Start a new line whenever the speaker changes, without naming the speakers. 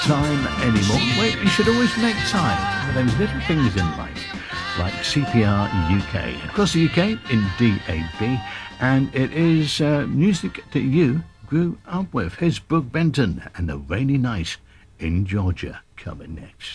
time anymore. Well, you should always make time for those little things in life, like CPR UK. Across the UK in DAB, and it is music that you grew up with. Here's Brooke Benton and The Rainy Night in Georgia coming next.